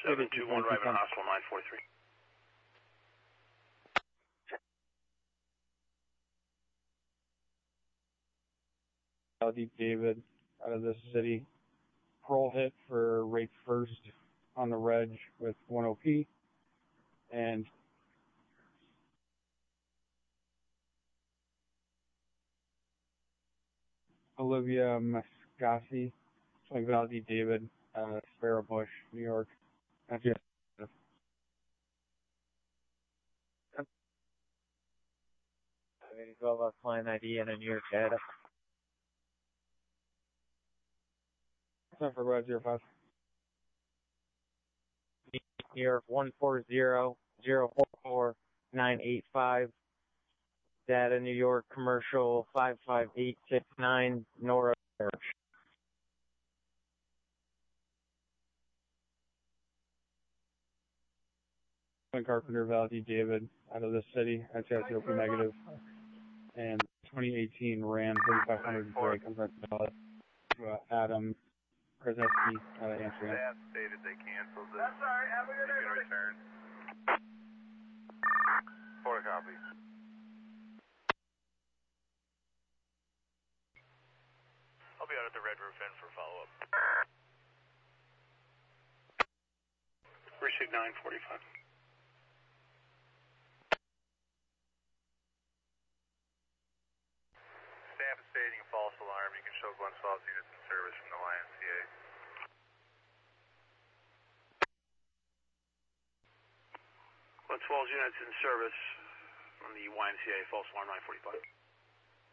721 arriving at hospital 943. Deep David out of this city. Parole hit for rape first on the reg with 1 OP. And Olivia Mascasi, Valley David, Sparrow Bush, New York. That's just client ID and a New York data. time for Red 05. New York 140-044-985. Data New York commercial 55869 Nora Church. Carpenter Valley David out of the city. That's OP negative. And 2018 Ram 3500 break comes back to Adam Krasinski out of Amsterdam. Staff stated they canceled this. That's alright, have a good day. Return. 4 copies. I'll be out at the Red Roof Inn for follow-up. Precinct 945. Staff is stating a false alarm. You can show Glen Falls units in service from the YMCA. Glen Falls units in service from the YMCA, false alarm 945.